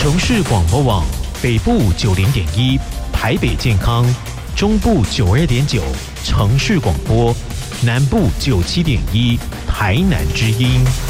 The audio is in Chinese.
高雄市广播网北部90.1，台北健康，中部92.9，城市广播，南部97.1，台南之音。